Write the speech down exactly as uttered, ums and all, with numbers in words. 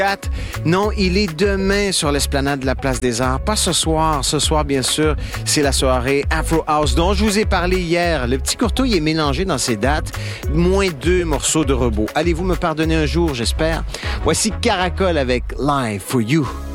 Non, il est demain sur l'esplanade de la Place des Arts. Pas ce soir. Ce soir, bien sûr, c'est la soirée Afro House dont je vous ai parlé hier. Le petit Courteau, il est mélangé dans ses dates. Moins deux morceaux de robot. Allez-vous me pardonner un jour, j'espère? Voici Caracol avec Live for You.